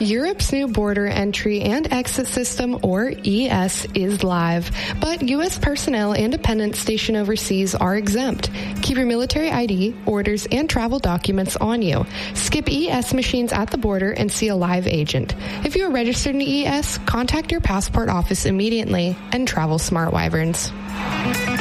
Europe's new border entry and exit system, or ES, is live, but U.S. personnel and dependents stationed overseas are exempt. Keep your military ID, orders, and travel documents on you. Skip ES machines at the border and see a live agent. If you are registered in ES, contact your passport office immediately and travel smart, Wyverns.